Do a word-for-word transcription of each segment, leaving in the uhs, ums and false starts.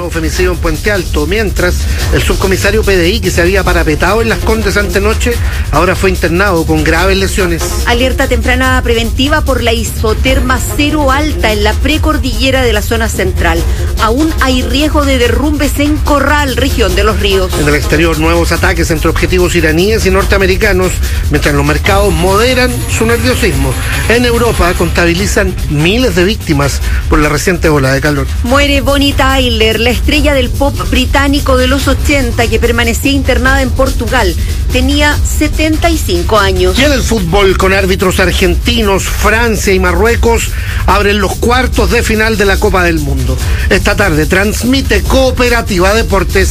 nuevo femicidio en Puente Alto, mientras el subcomisario P D I, que se había parapetado en Las Condes antenoche, ahora fue internado con graves lesiones. Alerta temprana preventiva por la isoterma cero alta en la precordillera de la zona central. Aún hay riesgo de derrumbes en Corral, región de Los Ríos. En el exterior, nuevos ataques entre objetivos iraníes y norteamericanos, mientras los mercados moderan su nerviosismo. En Europa contabilizan miles de víctimas por la reciente ola de calor. Muere Bonnie Tyler, la estrella del pop británico de los ochenta, que permanecía internada en Portugal. Tenía setenta y cinco años. Y en el fútbol, con árbitros argentinos, Francia y Marruecos abren los cuartos de final de la Copa del Mundo. Esta tarde transmite Cooperativa Deportes.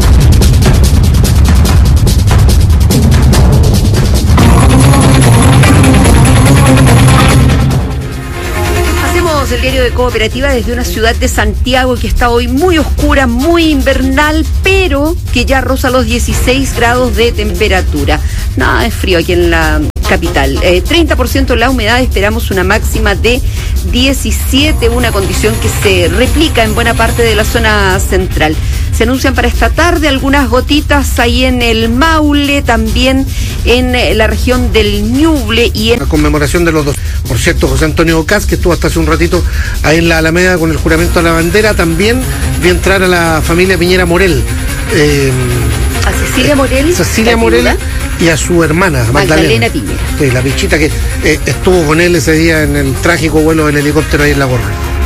El diario de Cooperativa desde una ciudad de Santiago que está hoy muy oscura, muy invernal, pero que ya roza los dieciséis grados de temperatura. Nada de frío aquí en la capital. Eh, treinta por ciento la humedad, esperamos una máxima de diecisiete, una condición que se replica en buena parte de la zona central. Se anuncian para esta tarde algunas gotitas ahí en el Maule, también en la región del Ñuble y en... La conmemoración de los dos. Por cierto, José Antonio Ocas, que estuvo hasta hace un ratito ahí en la Alameda con el juramento a la bandera, también vio entrar a la familia Piñera Morel. Eh, a Cecilia Morel. Cecilia Morel y a su hermana, Magdalena, Magdalena Piñera. Sí, la pichita que eh, estuvo con él ese día en el trágico vuelo del helicóptero ahí en La Gorra.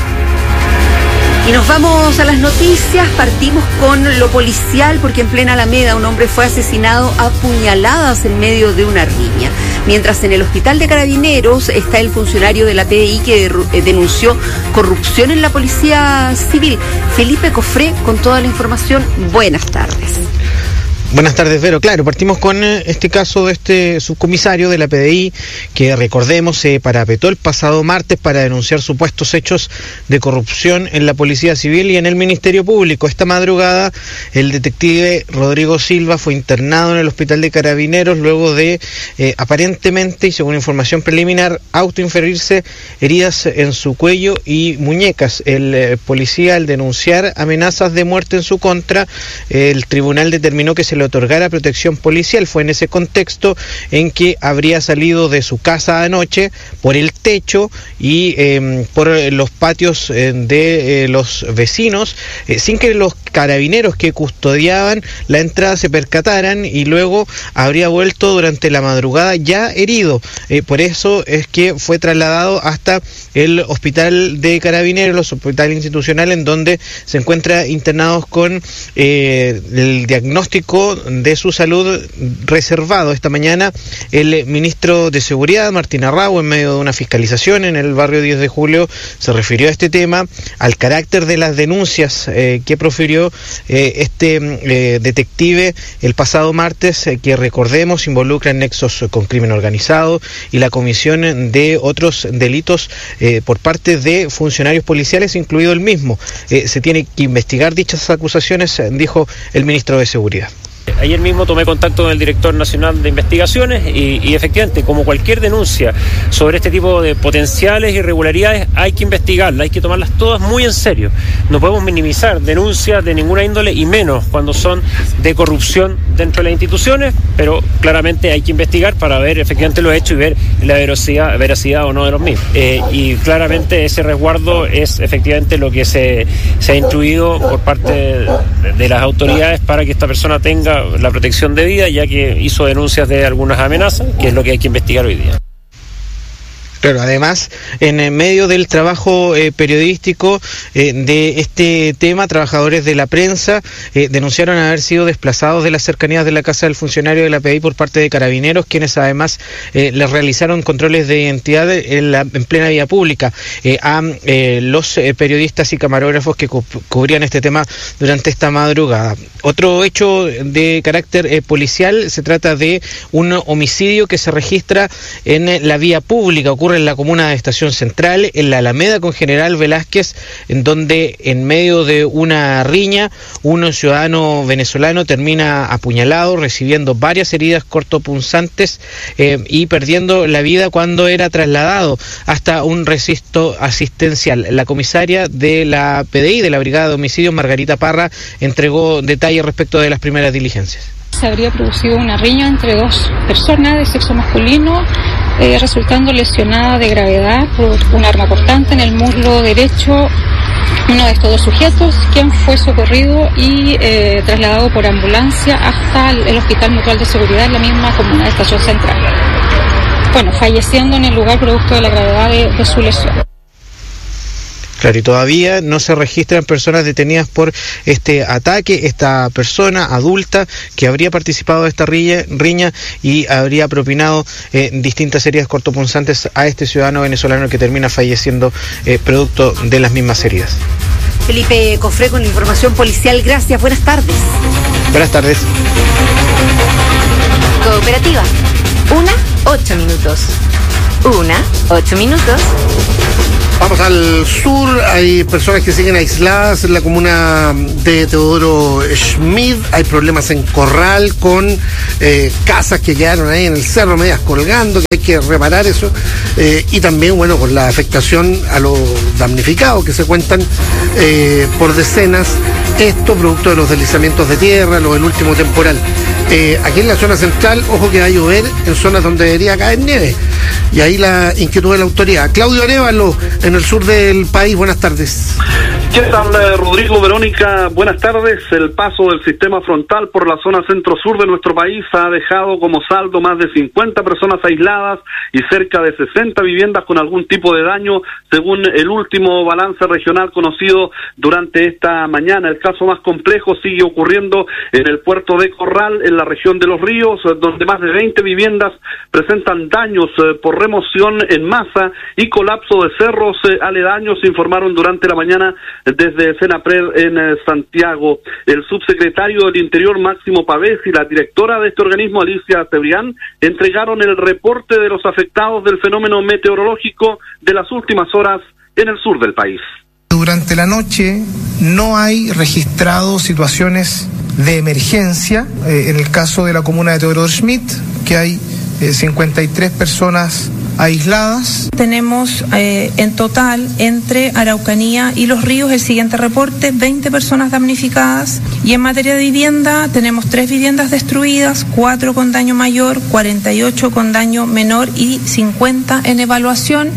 Y nos vamos a las noticias, partimos con lo policial, porque en plena Alameda un hombre fue asesinado a puñaladas en medio de una riña. Mientras en el hospital de Carabineros está el funcionario de la P D I que denunció corrupción en la policía civil. Felipe Cofré con toda la información. Buenas tardes. Buenas tardes, Vero. Claro, partimos con este caso de este subcomisario de la P D I que, recordemos, se parapetó el pasado martes para denunciar supuestos hechos de corrupción en la Policía Civil y en el Ministerio Público. Esta madrugada el detective Rodrigo Silva fue internado en el hospital de Carabineros luego de eh, aparentemente, y según información preliminar, autoinferirse heridas en su cuello y muñecas. El eh, policía, al denunciar amenazas de muerte en su contra, eh, el tribunal determinó que se le otorgara protección policial. Fue en ese contexto en que habría salido de su casa anoche por el techo y eh, por los patios eh, de eh, los vecinos, eh, sin que los carabineros que custodiaban la entrada se percataran, y luego habría vuelto durante la madrugada ya herido. Eh, por eso es que fue trasladado hasta el hospital de Carabineros, el hospital institucional, en donde se encuentra internados con eh, el diagnóstico de su salud reservado. Esta mañana el ministro de Seguridad, Martín Arrau, en medio de una fiscalización en el barrio diez de julio, se refirió a este tema, al carácter de las denuncias eh, que profirió eh, este eh, detective el pasado martes, eh, que, recordemos, involucran nexos con crimen organizado y la comisión de otros delitos eh, por parte de funcionarios policiales, incluido el mismo. Eh, se tiene que investigar dichas acusaciones, dijo el ministro de Seguridad. Ayer mismo tomé contacto con el director nacional de investigaciones y, y efectivamente, como cualquier denuncia sobre este tipo de potenciales irregularidades, hay que investigarlas, hay que tomarlas todas muy en serio. No podemos minimizar denuncias de ninguna índole, y menos cuando son de corrupción dentro de las instituciones, pero claramente hay que investigar para ver efectivamente los hechos y ver la veracidad, veracidad o no de los mismos. Eh, y claramente ese resguardo es efectivamente lo que se, se ha instruido por parte de, de las autoridades para que esta persona tenga la protección debida, ya que hizo denuncias de algunas amenazas, que es lo que hay que investigar hoy día. Claro, además, en medio del trabajo eh, periodístico eh, de este tema, trabajadores de la prensa eh, denunciaron haber sido desplazados de las cercanías de la casa del funcionario de la P D I por parte de Carabineros, quienes además eh, les realizaron controles de identidad en, la, en plena vía pública eh, a eh, los eh, periodistas y camarógrafos que cu- cubrían este tema durante esta madrugada. Otro hecho de carácter eh, policial, se trata de un homicidio que se registra en eh, la vía pública. Ocurre ocurre en la comuna de Estación Central, en la Alameda con General Velázquez, en donde en medio de una riña, un ciudadano venezolano termina apuñalado, recibiendo varias heridas cortopunzantes eh, y perdiendo la vida cuando era trasladado hasta un recinto asistencial. La comisaria de la P D I, de la Brigada de Homicidios, Margarita Parra, entregó detalles respecto de las primeras diligencias. Se habría producido una riña entre dos personas de sexo masculino, eh, resultando lesionada de gravedad por un arma cortante en el muslo derecho uno de estos dos sujetos, quien fue socorrido y eh, trasladado por ambulancia hasta el Hospital Mutual de Seguridad en la misma comuna de Estación Central. Bueno, falleciendo en el lugar producto de la gravedad de, de su lesión. Claro, y todavía no se registran personas detenidas por este ataque. Esta persona adulta que habría participado de esta riña, riña y habría propinado eh, distintas heridas cortopunzantes a este ciudadano venezolano que termina falleciendo eh, producto de las mismas heridas. Felipe Cofré con la información policial. Gracias, buenas tardes. Buenas tardes. Cooperativa. Una, ocho minutos. Una, ocho minutos. Vamos al sur, hay personas que siguen aisladas en la comuna de Teodoro Schmidt, hay problemas en Corral con eh, casas que quedaron ahí en el cerro medias colgando, que hay que reparar eso, eh, y también, bueno, con la afectación a los damnificados que se cuentan eh, por decenas, esto producto de los deslizamientos de tierra, lo del último temporal. Eh, aquí en la zona central, ojo que va a llover en zonas donde debería caer nieve, y ahí la inquietud de la autoridad. Claudio Arévalo, en el sur del país, buenas tardes. ¿Qué tal, Rodrigo, Verónica? Buenas tardes. El paso del sistema frontal por la zona centro-sur de nuestro país ha dejado como saldo más de cincuenta personas aisladas y cerca de sesenta viviendas con algún tipo de daño, según el último balance regional conocido durante esta mañana. El caso más complejo sigue ocurriendo en el puerto de Corral, en la región de Los Ríos, donde más de veinte viviendas presentan daños por remoción en masa y colapso de cerros aledaños, se informaron durante la mañana desde Senapred en eh, Santiago. El subsecretario del Interior, Máximo Pavés, y la directora de este organismo, Alicia Cebrián, entregaron el reporte de los afectados del fenómeno meteorológico de las últimas horas en el sur del país. Durante la noche no hay registrado situaciones de emergencia. Eh, en el caso de la comuna de Teodoro Schmidt, que hay eh, cincuenta y tres personas aisladas. Tenemos eh, en total entre Araucanía y Los Ríos el siguiente reporte: veinte personas damnificadas, y en materia de vivienda tenemos tres viviendas destruidas, cuatro con daño mayor, cuarenta y ocho con daño menor y cincuenta en evaluación.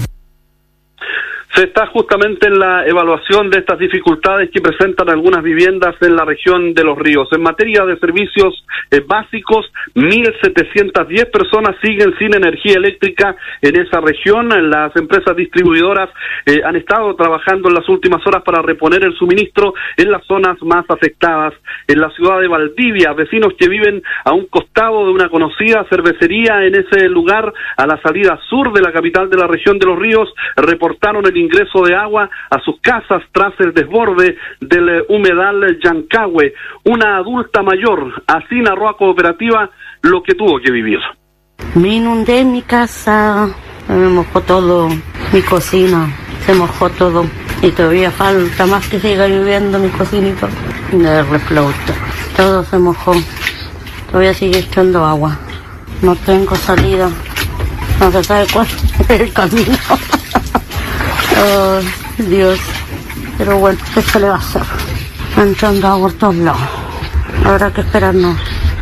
Se está justamente en la evaluación de estas dificultades que presentan algunas viviendas en la región de Los Ríos. En materia de servicios eh, básicos, mil setecientas diez personas siguen sin energía eléctrica en esa región. Las empresas distribuidoras eh, han estado trabajando en las últimas horas para reponer el suministro en las zonas más afectadas. En la ciudad de Valdivia, vecinos que viven a un costado de una conocida cervecería en ese lugar, a la salida sur de la capital de la región de Los Ríos, reportaron el ingreso de agua a sus casas tras el desborde del humedal Yancahue. Una adulta mayor así narró a Cooperativa lo que tuvo que vivir. Me inundé en mi casa, me mojó todo, mi cocina, se mojó todo. Y todavía falta más que siga lloviendo mi cocinito de reflauta. Todo se mojó, todavía sigue echando agua. No tengo salida, no se sabe cuál es el camino. Oh, Dios, pero bueno, ¿qué se le va a hacer? Entrando agua por todos lados, habrá que esperarnos.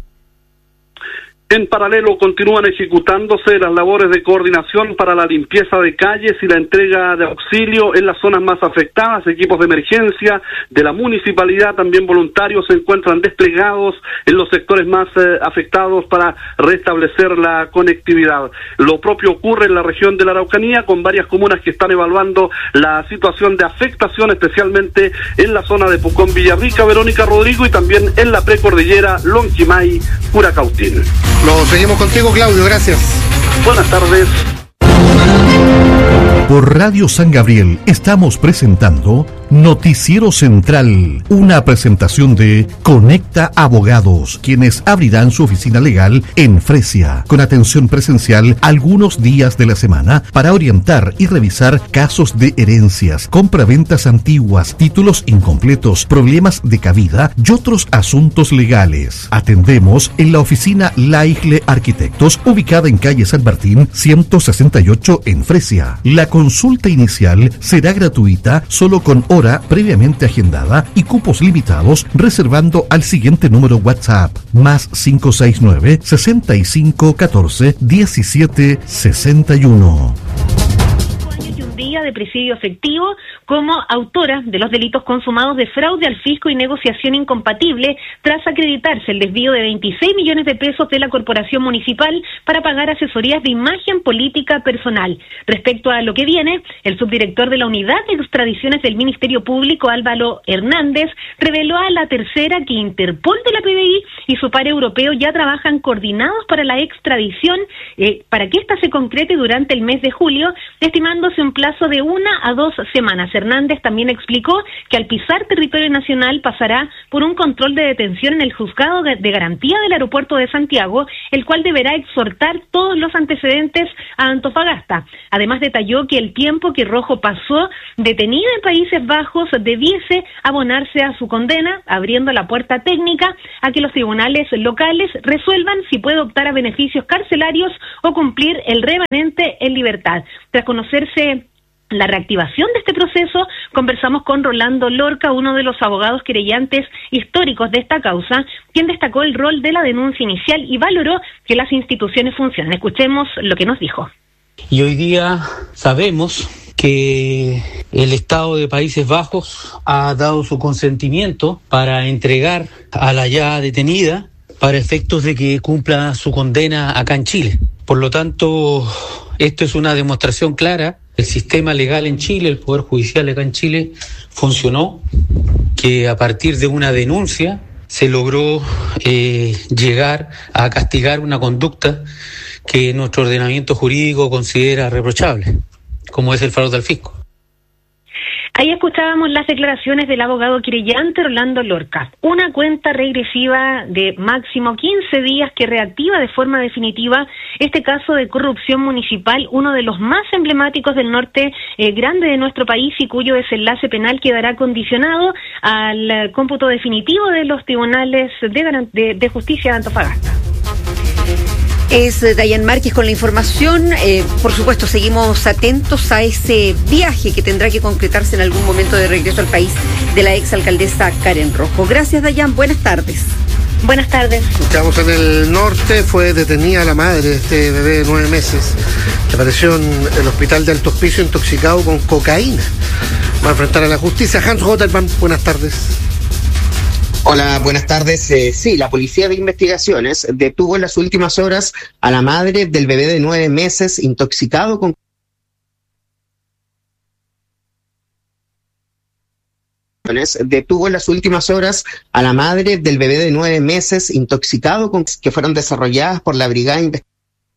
En paralelo continúan ejecutándose las labores de coordinación para la limpieza de calles y la entrega de auxilio en las zonas más afectadas. Equipos de emergencia de la municipalidad, también voluntarios, se encuentran desplegados en los sectores más eh, afectados para restablecer la conectividad. Lo propio ocurre en la región de la Araucanía, con varias comunas que están evaluando la situación de afectación, especialmente en la zona de Pucón, Villarrica, Verónica, Rodrigo, y también en la precordillera Lonquimay, Curacautín. Lo seguimos contigo, Claudio, gracias. Buenas tardes. Por Radio San Gabriel estamos presentando Noticiero Central, una presentación de Conecta Abogados, quienes abrirán su oficina legal en Fresia, con atención presencial algunos días de la semana para orientar y revisar casos de herencias, compraventas antiguas, títulos incompletos, problemas de cabida y otros asuntos legales. Atendemos en la oficina Laigle Arquitectos, ubicada en calle San Martín ciento sesenta y ocho en Fresia. La consulta inicial será gratuita, solo con hora previamente agendada y cupos limitados, reservando al siguiente número WhatsApp, más cinco seis nueve, sesenta y cinco, catorce, diecisiete, sesenta y uno. Día de presidio efectivo como autora de los delitos consumados de fraude al fisco y negociación incompatible tras acreditarse el desvío de veintiséis millones de pesos de la corporación municipal para pagar asesorías de imagen política personal. Respecto a lo que viene, el subdirector de la Unidad de Extradiciones del Ministerio Público, Álvaro Hernández, reveló a La Tercera que Interpol de la P D I y su par europeo ya trabajan coordinados para la extradición, eh, para que ésta se concrete durante el mes de julio, estimándose un plazo de una a dos semanas. Hernández también explicó que al pisar territorio nacional pasará por un control de detención en el juzgado de, de garantía del aeropuerto de Santiago, el cual deberá exhortar todos los antecedentes a Antofagasta. Además detalló que el tiempo que Rojo pasó detenido en Países Bajos debiese abonarse a su condena, abriendo la puerta técnica a que los tribunales locales resuelvan si puede optar a beneficios carcelarios o cumplir el remanente en libertad. Tras conocerse la reactivación de este proceso, conversamos con Rolando Lorca, uno de los abogados querellantes históricos de esta causa, quien destacó el rol de la denuncia inicial y valoró que las instituciones funcionan. Escuchemos lo que nos dijo. Y hoy día sabemos que el Estado de Países Bajos ha dado su consentimiento para entregar a la ya detenida para efectos de que cumpla su condena acá en Chile. Por lo tanto, esto es una demostración clara. El sistema legal en Chile, el Poder Judicial acá en Chile, funcionó, que a partir de una denuncia se logró eh, llegar a castigar una conducta que nuestro ordenamiento jurídico considera reprochable, como es el fraude al fisco. Ahí escuchábamos las declaraciones del abogado querellante Rolando Lorca. Una cuenta regresiva de máximo quince días que reactiva de forma definitiva este caso de corrupción municipal, uno de los más emblemáticos del norte eh, grande de nuestro país y cuyo desenlace penal quedará condicionado al cómputo definitivo de los tribunales de, de, de justicia de Antofagasta. Es Dayan Márquez con la información. Eh, por supuesto, seguimos atentos a ese viaje que tendrá que concretarse en algún momento de regreso al país de la exalcaldesa Karen Rojo. Gracias, Dayan. Buenas tardes. Buenas tardes. Estamos en el norte. Fue detenida la madre de este bebé de nueve meses que apareció en el hospital de Alto Hospicio intoxicado con cocaína. Va a enfrentar a la justicia. Hans Rotterman, buenas tardes. Hola, buenas tardes. Eh, sí, la Policía de Investigaciones detuvo en las últimas horas a la madre del bebé de nueve meses intoxicado con detuvo en las últimas horas a la madre del bebé de nueve meses intoxicado con que fueron desarrolladas por la Brigada Investigativa.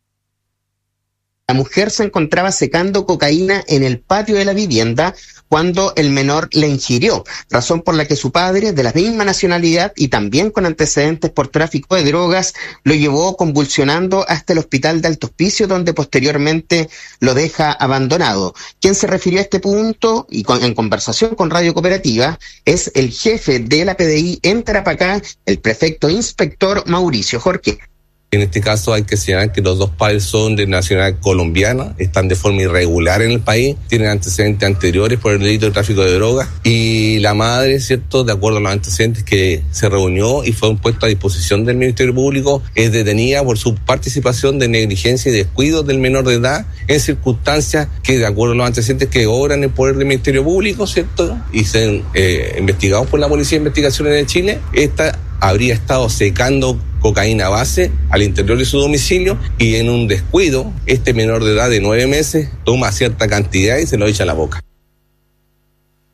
La mujer se encontraba secando cocaína en el patio de la vivienda cuando el menor la ingirió, razón por la que su padre, de la misma nacionalidad y también con antecedentes por tráfico de drogas, lo llevó convulsionando hasta el hospital de Alto Hospicio, donde posteriormente lo deja abandonado. Quien se refirió a este punto y con, en conversación con Radio Cooperativa es el jefe de la P D I en Tarapacá, el prefecto inspector Mauricio Jorge. En este caso hay que señalar que los dos padres son de nacionalidad colombiana, están de forma irregular en el país, tienen antecedentes anteriores por el delito de tráfico de drogas y la madre, cierto, de acuerdo a los antecedentes que se reunió y fue puesto a disposición del Ministerio Público, es detenida por su participación de negligencia y descuido del menor de edad en circunstancias que, de acuerdo a los antecedentes que obran en el poder del Ministerio Público, cierto, y sean eh, investigados por la Policía de Investigaciones de Chile, esta habría estado secando cocaína base al interior de su domicilio y en un descuido, este menor de edad de nueve meses toma cierta cantidad y se lo echa a la boca.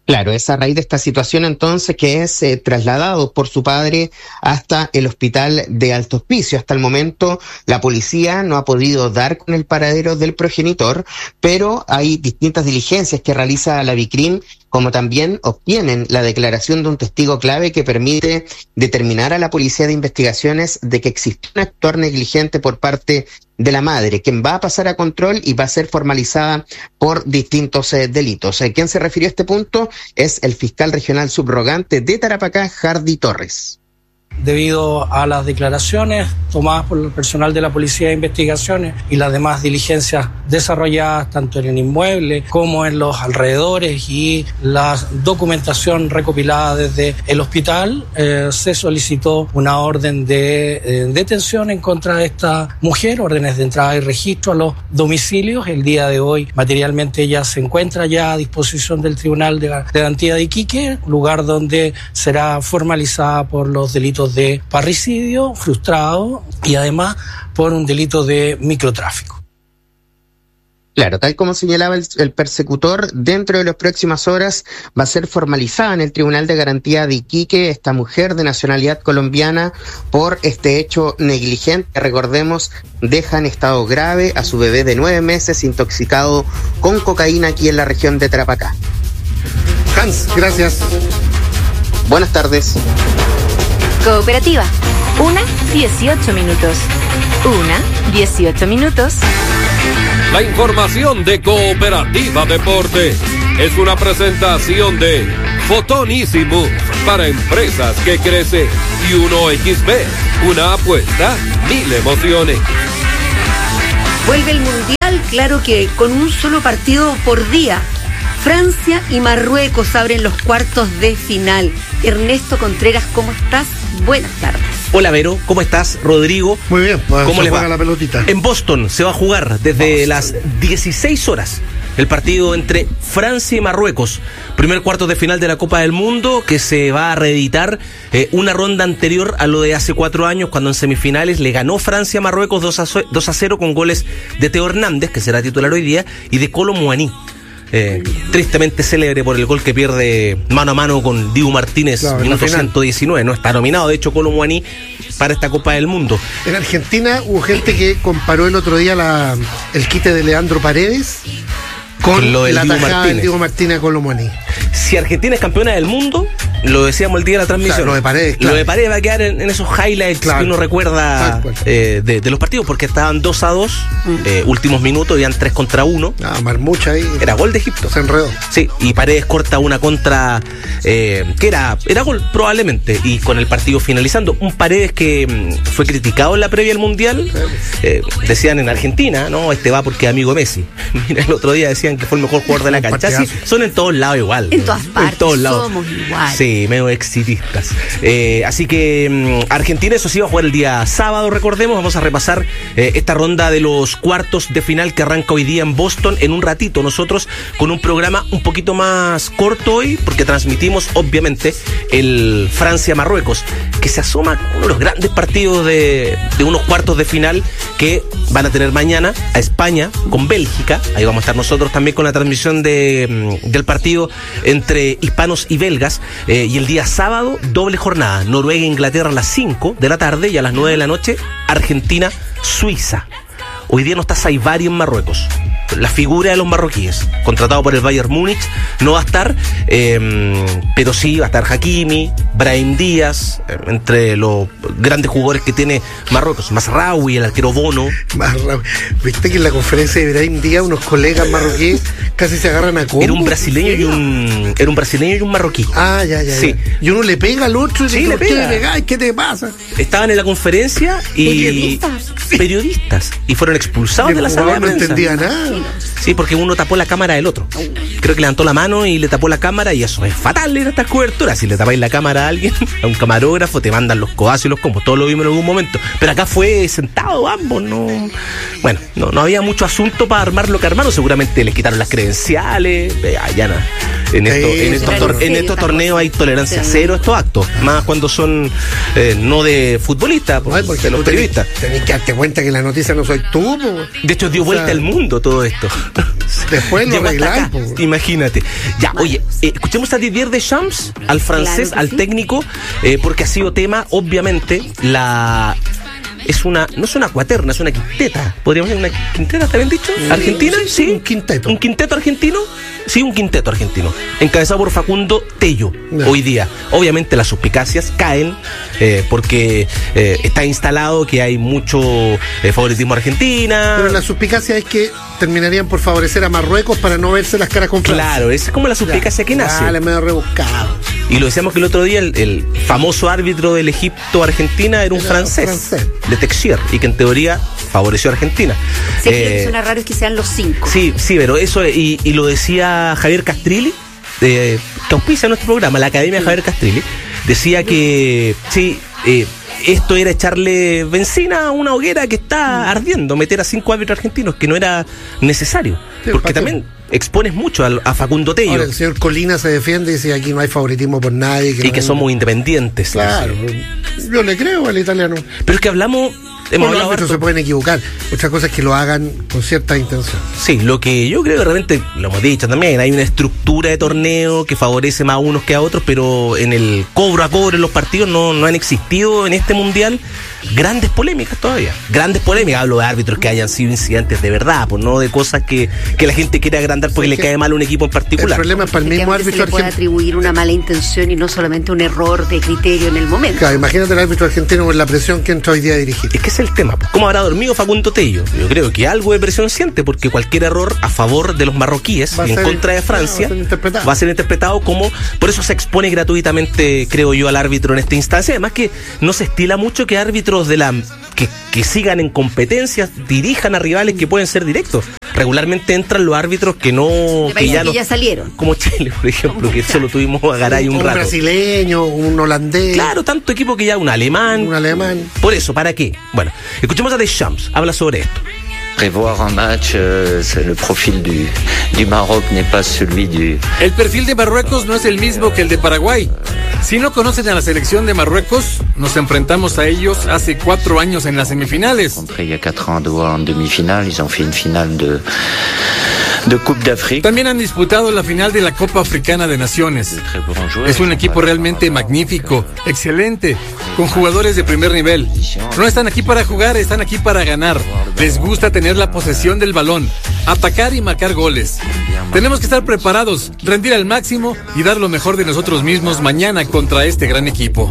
Claro, es a raíz de esta situación entonces que es eh, trasladado por su padre hasta el hospital de Alto Hospicio. Hasta el momento la policía no ha podido dar con el paradero del progenitor, pero hay distintas diligencias que realiza la Vicrim, como también obtienen la declaración de un testigo clave que permite determinar a la Policía de Investigaciones de que existe un actor negligente por parte de la madre, quien va a pasar a control y va a ser formalizada por distintos eh, delitos. Eh, quien se refirió a este punto es el fiscal regional subrogante de Tarapacá, Hardy Torres. Debido a las declaraciones tomadas por el personal de la Policía de Investigaciones y las demás diligencias desarrolladas tanto en el inmueble como en los alrededores y la documentación recopilada desde el hospital, eh, se solicitó una orden de eh, detención en contra de esta mujer, órdenes de entrada y registro a los domicilios. El día de hoy materialmente ella se encuentra ya a disposición del Tribunal de Garantía de Iquique, lugar donde será formalizada por los delitos de parricidio frustrado y además por un delito de microtráfico. Claro, tal como señalaba el, el persecutor, dentro de las próximas horas va a ser formalizada en el Tribunal de Garantía de Iquique esta mujer de nacionalidad colombiana por este hecho negligente. Recordemos, deja en estado grave a su bebé de nueve meses intoxicado con cocaína aquí en la región de Tarapacá. Hans, gracias. Buenas tardes. Cooperativa. Una, dieciocho minutos. Una, dieciocho minutos. La información de Cooperativa Deporte es una presentación de Fotonísimo para empresas que crecen y uno equis be, una apuesta, mil emociones. Vuelve el Mundial, claro que con un solo partido por día. Francia y Marruecos abren los cuartos de final. Ernesto Contreras, ¿cómo estás? Buenas tardes. Hola Vero, ¿cómo estás? Rodrigo. Muy bien, pues ¿cómo les va? La pelotita. En Boston se va a jugar desde Vamos. las dieciséis horas el partido entre Francia y Marruecos. Primer cuarto de final de la Copa del Mundo que se va a reeditar eh, una ronda anterior a lo de hace cuatro años cuando en semifinales le ganó Francia a Marruecos dos a cero con goles de Teo Hernández, que será titular hoy día, y de Kolo Muani. Eh, tristemente célebre por el gol que pierde mano a mano con Dibu Martínez, claro, minuto ciento diecinueve. No está nominado, de hecho, Kolo Muani para esta Copa del Mundo. En Argentina hubo gente que comparó el otro día la, el quite de Leandro Paredes con, con lo del la Dibu tajada Martínez. del Dibu Martínez a Kolo Muani. Si Argentina es campeona del mundo, lo decíamos el día de la transmisión, claro, lo de Paredes, claro. Lo de Paredes va a quedar en, en esos highlights, claro, que uno recuerda eh, de, de los partidos, porque estaban dos a dos, mm. eh, últimos minutos, habían tres contra uno. Ah, Marmucha ahí. Era gol de Egipto. Se enredó. Sí, y Paredes corta una contra eh, que era, era gol probablemente, y con el partido finalizando. Un Paredes que mm, fue criticado en la previa del Mundial, eh, decían en Argentina, no, este va porque es amigo de Messi. Mira, el otro día decían que fue el mejor jugador de la cancha. Sí, son en todos lados igual. En todas partes. En todos lados. Somos igual. Sí, medio exitistas. Eh, así que mmm, Argentina, eso sí, va a jugar el día sábado, recordemos. Vamos a repasar eh, esta ronda de los cuartos de final que arranca hoy día en Boston en un ratito. Nosotros con un programa un poquito más corto hoy, porque transmitimos obviamente el Francia-Marruecos, que se asoma uno de los grandes partidos de, de unos cuartos de final que van a tener mañana a España con Bélgica. Ahí vamos a estar nosotros también con la transmisión de, del partido entre hispanos y belgas, eh, y el día sábado doble jornada, Noruega-Inglaterra a las cinco de la tarde y a las nueve de la noche Argentina-Suiza. Hoy día no está Saibari en Marruecos, la figura de los marroquíes, contratado por el Bayern Múnich, no va a estar, eh, pero sí va a estar Hakimi, Brahim Díaz, eh, entre los grandes jugadores que tiene Marruecos, Mazraoui, el arquero Bono. Mazraoui. Viste que en la conferencia de Brahim Díaz unos colegas marroquíes casi se agarran a combo. Era un brasileño y un era un brasileño y un marroquí. Ah, ya, ya. Sí. Ya. Y uno le pega al otro y sí, dice, le pega. ¿qué le pegáis? ¿Qué te pasa? Estaban en la conferencia y periodistas, periodistas y fueron expulsados de la sala de prensa. No entendía nada. Sí, porque uno tapó la cámara del otro. Creo que levantó la mano y le tapó la cámara, y eso es fatal en estas coberturas. Si le tapáis la cámara a alguien, a un camarógrafo, te mandan los codazos y los combos. Todos lo vimos en algún momento. Pero acá fue sentado ambos, no. Bueno, no, no había mucho asunto para armar lo que armaron. Seguramente les quitaron las credenciales. Ya, ya nada. En, esto, en, estos, tor- en estos torneos hay tolerancia cero a estos actos, más cuando son eh, no de futbolistas, Ay, porque de los periodistas. Tenés que darte cuenta que la noticia no soy tú, po. De hecho, dio o vuelta sea, al mundo todo esto. Después lo arregláis, imagínate. Ya, oye, eh, escuchemos a Didier Deschamps, al francés, claro al sí. técnico, eh, porque ha sido tema, obviamente, la... Es una, no es una cuaterna, es una quinteta. ¿Podríamos decir una quinteta, está bien dicho? ¿Argentina? Sí, sí. Un quinteto. ¿Un quinteto argentino? Sí, un quinteto argentino. Encabezado por Facundo Tello, no. hoy día. Obviamente las suspicacias caen eh, porque eh, está instalado que hay mucho eh, favoritismo a Argentina. Pero la suspicacia es que terminarían por favorecer a Marruecos para no verse las caras con Francia. Claro, esa es como la suspicacia que nace. Dale, medio rebuscado. Y lo decíamos que el otro día el, el famoso árbitro del Egipto-Argentina era un era francés, francés, de Texier, y que en teoría favoreció a Argentina. Sí, eh, lo que suena raro es que sean los cinco. Sí, sí, pero eso, y, y lo decía Javier Castrilli, eh, que auspicia nuestro programa, la Academia sí. Javier Castrilli, decía que sí, eh, esto era echarle benzina a una hoguera que está ardiendo, meter a cinco árbitros argentinos, que no era necesario, sí, porque también expones mucho a, a Facundo Tello. Ahora, el señor Colina se defiende y dice aquí no hay favoritismo por nadie. Que y no que hay... somos independientes. Claro, ¿sí? Yo le creo al italiano. Pero es que hablamos... Bueno, los árbitros se pueden equivocar. Otra cosa es que lo hagan con cierta intención. Sí, lo que yo creo que realmente, lo hemos dicho también, hay una estructura de torneo que favorece más a unos que a otros, pero en el cobro a cobro en los partidos no, no han existido en este mundial grandes polémicas todavía. Grandes polémicas, hablo de árbitros que hayan sido incidentes de verdad, pues no de cosas que, que la gente quiere agrandar porque le cae mal a un equipo en particular. El problema es para el mismo árbitro se le puede atribuir una mala intención y no solamente un error de criterio en el momento. Claro, imagínate el árbitro argentino con la presión que entra hoy día a dirigir. Es que es el tema, pues, ¿cómo habrá dormido Facundo Tello? Yo creo que algo de presión siente, porque cualquier error a favor de los marroquíes y en ser, contra de Francia no, va, a va a ser interpretado como, por eso se expone gratuitamente, creo yo, al árbitro en esta instancia. Además que no se estila mucho que árbitros de la que, que sigan en competencias dirijan a rivales que pueden ser directos. Regularmente entran los árbitros que no que ya, que no, ya salieron, como Chile, por ejemplo, que solo tuvimos a Garay un, un rato. Un brasileño, un holandés. Claro, tanto equipo que ya un alemán. Un alemán. Por eso, ¿para qué? Bueno, escuchemos a Deschamps, habla sobre esto. Prévoir un match, euh, le profil du, du Maroc n'est pas celui du... El perfil de Marruecos no es el mismo que el de Paraguay. Si no conocen a la selección de Marruecos, nos enfrentamos a ellos hace cuatro años en las semifinales. Il y a quatre ans en demi-finale, ils ont fait une finale de... de Coupe d'Afrique. También han disputado la final de la Copa Africana de Naciones. Es un equipo realmente magnífico, excelente, con jugadores de primer nivel. No están aquí para jugar, están aquí para ganar. Les gusta tener la posesión del balón, atacar y marcar goles. Tenemos que estar preparados, rendir al máximo y dar lo mejor de nosotros mismos mañana contra este gran equipo.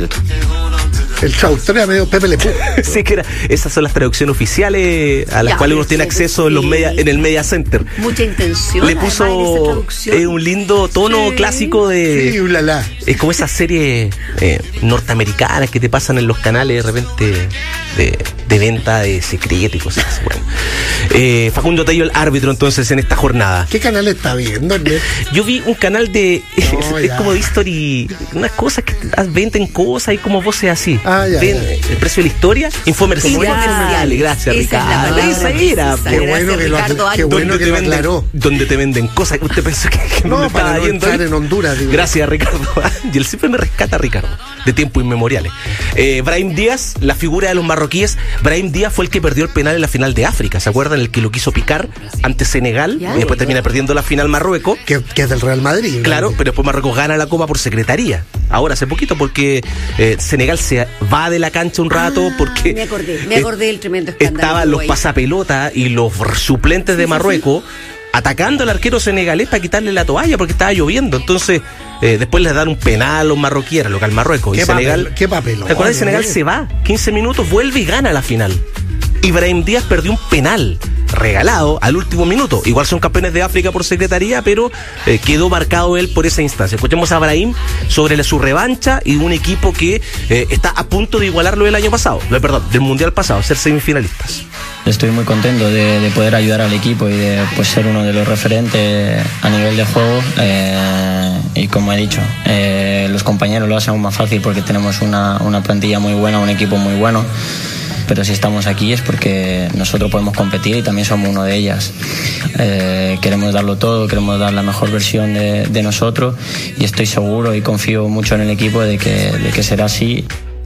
El Chaustrea medio Pepe Le Pew. Sí, que era. Esas son las traducciones oficiales a las ya, cuales uno tiene acceso sí. en los media, en el Media Center. Mucha intención. Le puso eh, un lindo tono sí. clásico de. Sí, ulala. Es como esas series eh, norteamericanas que te pasan en los canales de repente de, de venta de secretos y cosas así. Bueno. Eh, Facundo Tello, el árbitro, entonces, en esta jornada. ¿Qué canal está viendo? Yo vi un canal de. No, es, es como de history. Unas cosas que venden cosas y como voces así. Ah, ya, Ven, ya. El precio de la historia, infomerciales. Gracias, Ricardo. Esa era. Qué bueno que lo, qué bueno que lo aclaró. Donde te venden cosas. Usted pensó que, que no, no para no entrar en Honduras. Digo. Gracias, Ricardo. Y él siempre me rescata, Ricardo, de tiempos inmemoriales. Eh, Brahim Díaz, la figura de los marroquíes. Brahim Díaz fue el que perdió el penal en la final de África. ¿Se acuerdan? El que lo quiso picar ante Senegal. Ya, y después ya. termina perdiendo la final Marruecos. Que, que es del Real Madrid. Claro, ¿no? Pero después Marruecos gana la Copa por secretaría. Ahora, hace poquito, porque eh, Senegal se va de la cancha un rato ah, porque... Me acordé, me acordé del tremendo escándalo. Estaban los pasapelotas y los suplentes de Marruecos sí, sí. atacando al arquero senegalés para quitarle la toalla porque estaba lloviendo. Entonces, eh, después les dan un penal a los marroquíes, a local Marruecos. ¿Qué y Senegal, papel, ¿Qué papel? ¿Te acuerdas? Senegal se va, quince minutos, vuelve y gana la final. Ibrahim Díaz perdió un penal regalado al último minuto. Igual son campeones de África por secretaría, pero eh, quedó marcado él por esa instancia. Escuchemos a Brahim sobre la, su revancha y un equipo que eh, está a punto de igualarlo del año pasado, no, perdón, del mundial pasado, ser semifinalistas. Estoy muy contento de, de poder ayudar al equipo y de pues, ser uno de los referentes a nivel de juego. Eh, y como he dicho, eh, los compañeros lo hacen aún más fácil porque tenemos una, una plantilla muy buena, un equipo muy bueno. pero si estamos aquí es porque nosotros podemos competir y también somos uno de ellas. Eh, queremos darlo todo, queremos dar la mejor versión de, de nosotros y estoy seguro y confío mucho en el equipo de que, de que será así.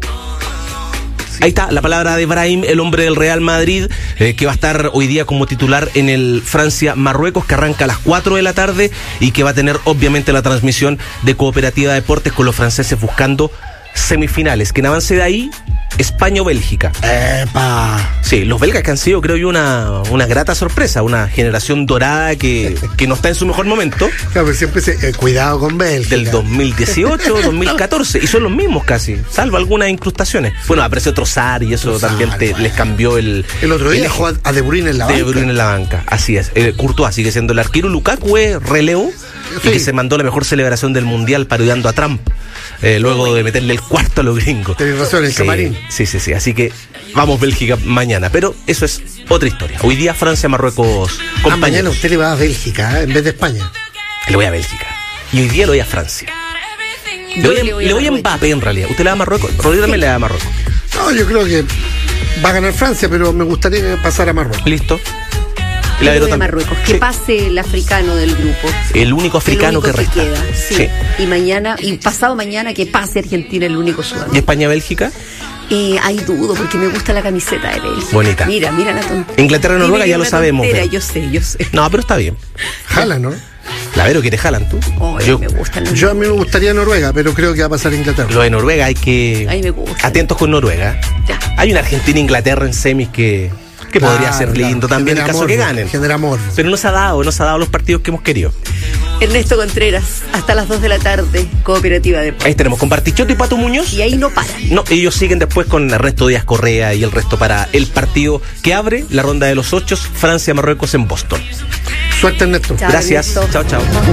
Ahí está la palabra de Brahim, el hombre del Real Madrid, eh, que va a estar hoy día como titular en el Francia-Marruecos, que arranca a las cuatro de la tarde y que va a tener obviamente la transmisión de Cooperativa Deportes con los franceses buscando semifinales. Quien avance de ahí, España o Bélgica. ¡Epa! Sí, los belgas que han sido, creo yo, una, una grata sorpresa, una generación dorada que, que no está en su mejor momento. Claro, pero siempre se, eh, cuidado con Bélgica. Del dos mil dieciocho, dos mil catorce, y son los mismos casi, salvo algunas incrustaciones. Bueno, apareció Trossard y eso Trossard, también te, les cambió el... El otro día dejó a De Bruyne en la banca. De Bruyne en la banca, así es. Eh, Courtois sigue siendo el arquero, Lukaku es relevo, sí, y que se mandó la mejor celebración del Mundial parodiando a Trump. Eh, luego de meterle el cuarto a los gringos. Tienes razón, el sí, camarín. Sí, sí, sí. Así que vamos Bélgica mañana. Pero eso es otra historia. Hoy día Francia, Marruecos. Ah, mañana usted le va a Bélgica, ¿eh? En vez de España. Le voy a Bélgica. Y hoy día le voy a Francia. Le voy a, le voy a, le voy a Mbappé en realidad. ¿Usted le da a Marruecos? Rodrigo también le da a Marruecos. No, yo creo que va a ganar Francia, pero me gustaría pasar a Marruecos. Listo. El de Marruecos, que sí. Pase el africano del grupo. El único africano el único que, que resta. Queda, sí. Sí. Y mañana, y pasado mañana que pase Argentina, el único sudamericano. ¿Y España-Bélgica? Eh, hay dudo, porque me gusta la camiseta de Bélgica. Bonita. Mira, mira la tontería. Inglaterra-Noruega ya lo sabemos. Tontera, yo sé, yo sé. No, pero está bien. Jala, ¿no? La Vero quiere Haaland, tú. Oh, yo, me gusta yo a mí me gustaría Noruega, pero creo que va a pasar Inglaterra. Lo de Noruega hay que... Ay, me gusta. Atentos con Noruega. Ya. Hay una Argentina-Inglaterra en semis que... que claro, podría ser lindo claro. también en caso que ganen. Genera amor. Pero no se ha dado, no se ha dado los partidos que hemos querido. Ernesto Contreras, hasta las dos de la tarde, Cooperativa Deportes. Ahí tenemos con Bartichotto y Pato Muñoz. Y ahí no paran. No, ellos siguen después con Ernesto Díaz Correa y el resto para el partido que abre la ronda de los ocho, Francia-Marruecos en Boston. Suerte, Ernesto. Chao, Gracias. Ernesto. Chao, chao.